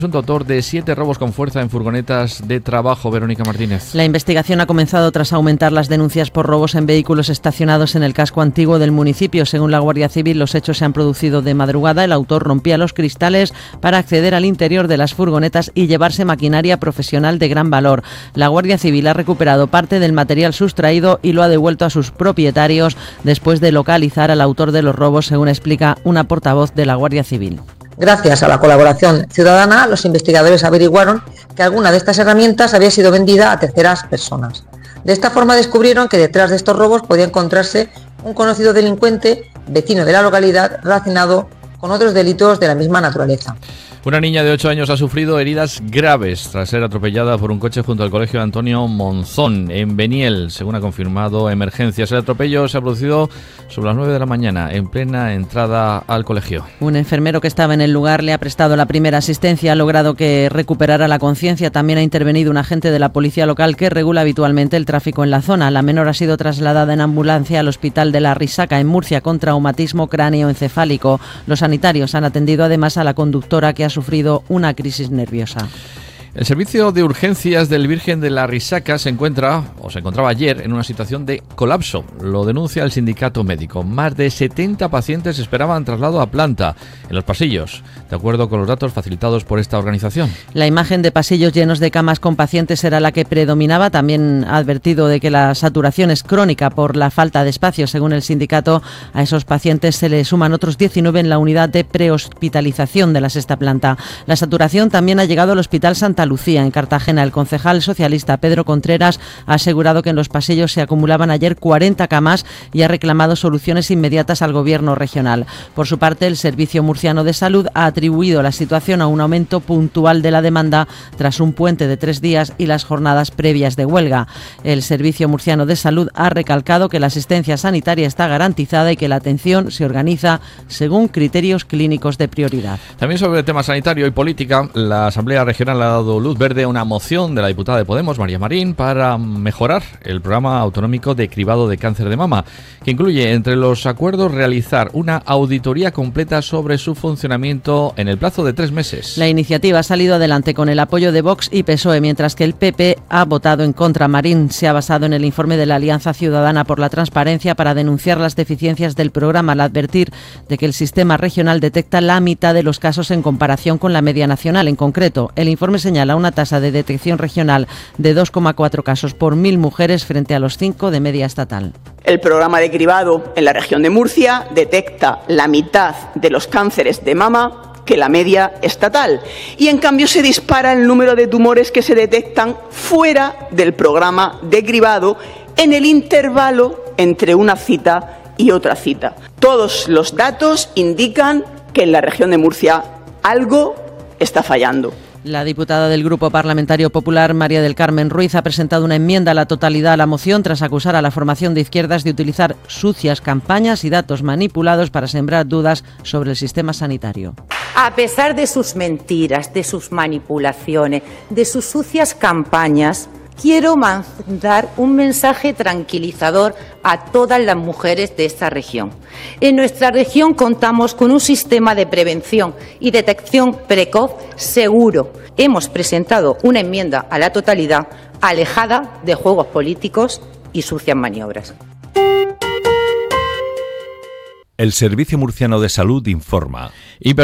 presunto autor de 7 robos con fuerza en furgonetas de trabajo. Verónica Martínez. La investigación ha comenzado tras aumentar las denuncias por robos en vehículos estacionados en el casco antiguo del municipio. Según la Guardia Civil, los hechos se han producido de madrugada. El autor rompía los cristales para acceder al interior de las furgonetas y llevarse maquinaria profesional de gran valor. La Guardia Civil ha recuperado parte del material sustraído y lo ha devuelto a sus propietarios después de localizar al autor de los robos, según explica una portavoz de la Guardia Civil. Gracias a la colaboración ciudadana, los investigadores averiguaron que alguna de estas herramientas había sido vendida a terceras personas. De esta forma descubrieron que detrás de estos robos podía encontrarse un conocido delincuente, vecino de la localidad, relacionado con otros delitos de la misma naturaleza. Una niña de 8 años ha sufrido heridas graves tras ser atropellada por un coche junto al colegio Antonio Monzón, en Beniel, según ha confirmado Emergencias. El atropello se ha producido sobre las 9 de la mañana, en plena entrada al colegio. Un enfermero que estaba en el lugar le ha prestado la primera asistencia, ha logrado que recuperara la conciencia. También ha intervenido un agente de la policía local que regula habitualmente el tráfico en la zona. La menor ha sido trasladada en ambulancia al hospital de la Risaca, en Murcia, con traumatismo cráneoencefálico. Los sanitarios han atendido además a la conductora, que ha sufrido una crisis nerviosa. El servicio de urgencias del Virgen de la Risaca se encontraba ayer en una situación de colapso. Lo denuncia el sindicato médico. Más de 70 pacientes esperaban traslado a planta en los pasillos, de acuerdo con los datos facilitados por esta organización. La imagen de pasillos llenos de camas con pacientes era la que predominaba. También ha advertido de que la saturación es crónica por la falta de espacio. Según el sindicato, a esos pacientes se le suman otros 19 en la unidad de prehospitalización de la sexta planta. La saturación también ha llegado al Hospital Santa Lucía, en Cartagena. El concejal socialista Pedro Contreras ha asegurado que en los pasillos se acumulaban ayer 40 camas y ha reclamado soluciones inmediatas al gobierno regional. Por su parte, el Servicio Murciano de Salud ha atribuido la situación a un aumento puntual de la demanda tras un puente de 3 días y las jornadas previas de huelga. El Servicio Murciano de Salud ha recalcado que la asistencia sanitaria está garantizada y que la atención se organiza según criterios clínicos de prioridad. También sobre el tema sanitario y política, la Asamblea Regional ha dado luz verde a una moción de la diputada de Podemos, María Marín, para mejorar el programa autonómico de cribado de cáncer de mama, que incluye entre los acuerdos realizar una auditoría completa sobre su funcionamiento en el plazo de 3 meses. La iniciativa ha salido adelante con el apoyo de Vox y PSOE, mientras que el PP ha votado en contra. Marín se ha basado en el informe de la Alianza Ciudadana por la Transparencia para denunciar las deficiencias del programa, al advertir de que el sistema regional detecta la mitad de los casos en comparación con la media nacional. En concreto, el informe señala una tasa de detección regional de 2,4 casos por 1.000 mujeres frente a los 5 de media estatal. El programa de cribado en la región de Murcia detecta la mitad de los cánceres de mama que la media estatal, y en cambio se dispara el número de tumores que se detectan fuera del programa de cribado en el intervalo entre una cita y otra cita. Todos los datos indican que en la región de Murcia algo está fallando. La diputada del Grupo Parlamentario Popular, María del Carmen Ruiz, ha presentado una enmienda a la totalidad a la moción tras acusar a la formación de izquierdas de utilizar sucias campañas y datos manipulados para sembrar dudas sobre el sistema sanitario. A pesar de sus mentiras, de sus manipulaciones, de sus sucias campañas, quiero mandar un mensaje tranquilizador a todas las mujeres de esta región. En nuestra región contamos con un sistema de prevención y detección precoz seguro. Hemos presentado una enmienda a la totalidad alejada de juegos políticos y sucias maniobras. El Servicio Murciano de Salud informa.